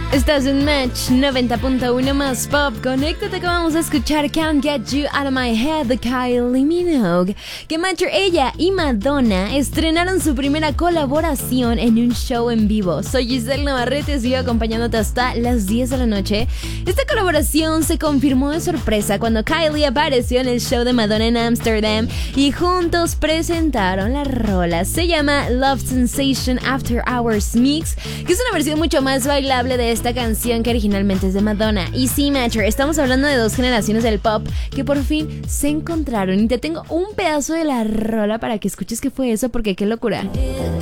Estás en Match 90.1 más pop. Conéctate que vamos a escuchar Can't Get You Out of My Head de Kylie Minogue. Que Matcher, ella y Madonna estrenaron su primera colaboración en un show en vivo. Soy Giselle Navarrete, sigo acompañándote hasta las 10 de la noche. Esta colaboración se confirmó de sorpresa cuando Kylie apareció en el show de Madonna en Amsterdam y juntos presentaron la rola. Se llama Love Sensation After Hours Mix, que es una versión mucho más bailable de esta canción que originalmente es de Madonna. Y sí, Matcher, estamos hablando de dos generaciones del pop que por fin se encontraron. Y te tengo un pedazo de la rola para que escuches qué fue eso, porque qué locura.